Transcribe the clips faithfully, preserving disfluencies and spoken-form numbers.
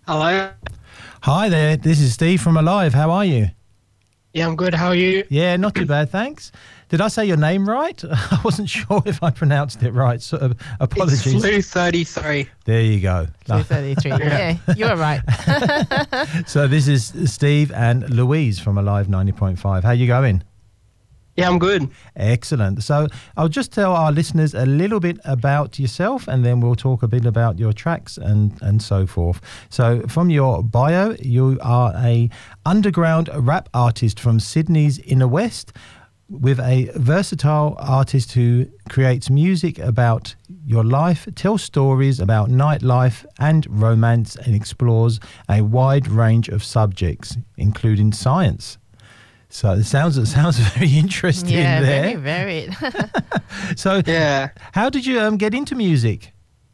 Hello. Hi there, this is Steve from Alive. How are you? Yeah, I'm good. How are you? Yeah, not too bad, thanks. Did I say your name right? I wasn't sure if I pronounced it right, so uh, apologies. It's Flu thirty-three. There you go. Flu thirty-three. Yeah, you were right. So this is Steve and Louise from Alive ninety point five. How you going? Yeah, I'm good. Excellent. So I'll just tell our listeners a little bit about yourself, and then we'll talk a bit about your tracks and, and so forth. So from your bio, you are a underground rap artist from Sydney's inner west, with a versatile artist who creates music about your life, tells stories about nightlife and romance, and explores a wide range of subjects, including science. So it sounds it sounds very interesting yeah, there. very varied. So Yeah. how did you um, get into music?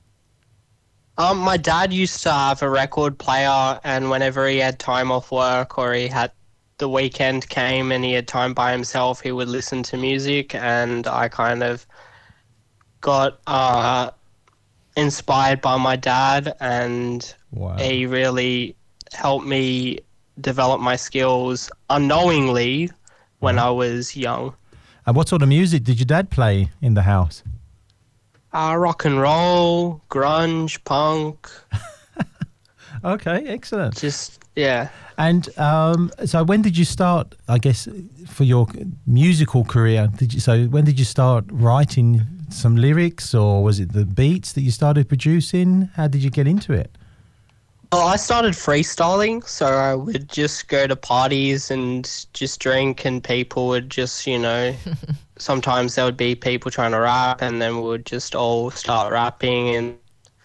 Um, my dad used to have a record player, and whenever he had time off work or he had the weekend came and he had time by himself, he would listen to music, and I kind of got uh, inspired by my dad, and Wow. he really helped me develop my skills unknowingly when I was young. And what sort of music did your dad play in the house? Uh, rock and roll, grunge, punk, Okay, excellent. just, yeah. And um, so when did you start, I guess, for your musical career? Did you so when did you start writing some lyrics, or was it the beats that you started producing? How did you get into it? Well, I started freestyling, so I would just go to parties and just drink, and people would just, you know, sometimes there would be people trying to rap, and then we would just all start rapping, and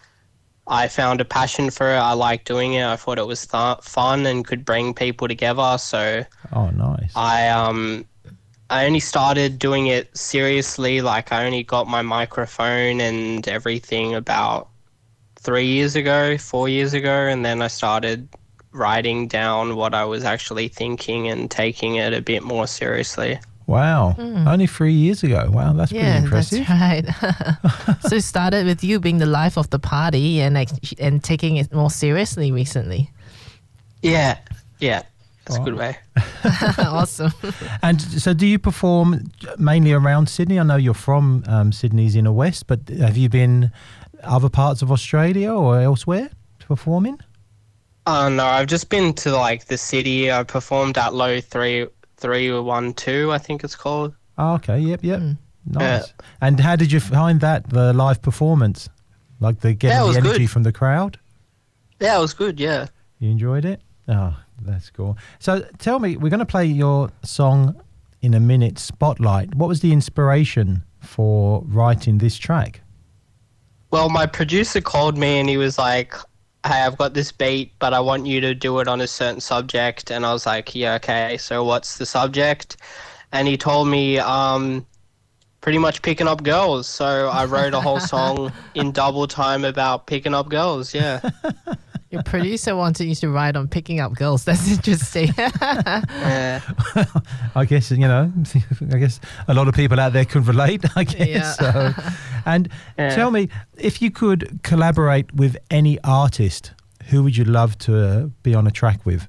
I found a passion for it. I liked doing it. I thought it was th- fun and could bring people together, so Oh, nice. I um I only started doing it seriously, like I only got my microphone and everything about three years ago, four years ago, and then I started writing down what I was actually thinking and taking it a bit more seriously. Wow. Only three years ago. Wow, that's pretty yeah, impressive. that's right. So it started with you being the life of the party and like, and taking it more seriously recently. Yeah, yeah, that's a Wow. good way. Awesome. And so do you perform mainly around Sydney? I know you're from um, Sydney's inner west, but have you been other parts of Australia or elsewhere performing? Uh, no, I've just been to like the city. I performed at Low three three one two, I think it's called. Oh, okay, yep, yep. Mm. Nice. And how did you find that, the live performance? Like the getting Yeah, it the was energy good. from the crowd? Yeah, it was good. Yeah. You enjoyed it? Oh, that's cool. So tell me, we're going to play your song in a minute, Spotlight. What was the inspiration for writing this track? Well, my producer called me and he was like, hey, I've got this beat, but I want you to do it on a certain subject. And I was like, yeah, okay, so what's the subject? And he told me um, pretty much picking up girls. So I wrote a whole song in double time about picking up girls, yeah. Your producer wanted you to write on picking up girls. That's interesting. Yeah. I guess, you know, I guess a lot of people out there can relate, I guess. Yeah. So. And Yeah. tell me, if you could collaborate with any artist, who would you love to uh, be on a track with?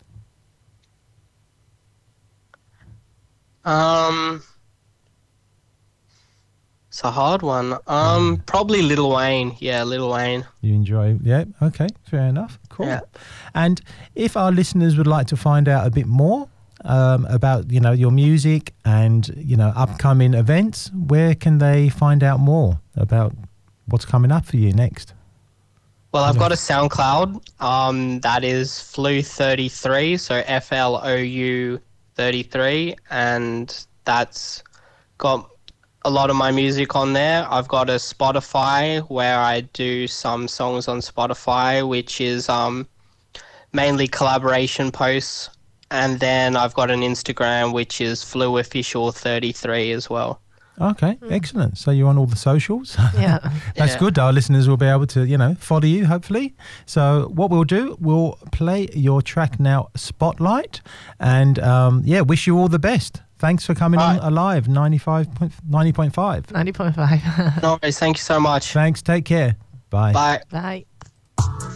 Um, it's a hard one. Um, probably Lil Wayne. Yeah, Lil Wayne. You enjoy, yeah, okay, fair enough, cool. Yeah. And if our listeners would like to find out a bit more um, about, you know, your music and, you know, upcoming events, where can they find out more about what's coming up for you next? Well, I've got a SoundCloud. Um, that is Flu thirty-three, so F L O U thirty-three, and that's got a lot of my music on there. I've got a Spotify where I do some songs on Spotify, which is um, mainly collaboration posts, and then I've got an Instagram, which is Flu Official thirty-three as well. Okay, excellent. So you're on all the socials. Yeah. That's Yeah. good. Our listeners will be able to, you know, follow you, hopefully. So what we'll do, we'll play your track now, Spotlight. And, um, yeah, wish you all the best. Thanks for coming All on right. Alive, ninety-five point, ninety point five. ninety point five. No worries. Thank you so much. Thanks. Take care. Bye. Bye. Bye.